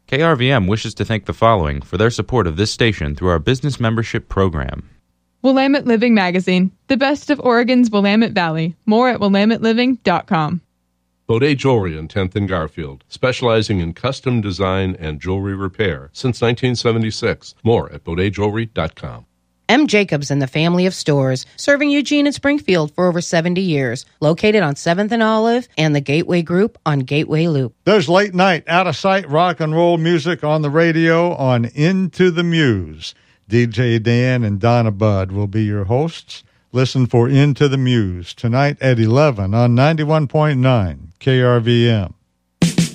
KRVM wishes to thank the following for their support of this station through our business membership program. Willamette Living Magazine, the best of Oregon's Willamette Valley. More at willametteliving.com. Baudet Jewelry on 10th and Garfield, specializing in custom design and jewelry repair since 1976. More at baudetjewelry.com. M. Jacobs and the family of stores, serving Eugene and Springfield for over 70 years. Located on 7th and Olive and the Gateway Group on Gateway Loop. There's late night, out-of-sight rock and roll music on the radio on Into the Muse. DJ Dan and Donna Budd will be your hosts. Listen for Into the Muse tonight at 11 on 91.9 KRVM.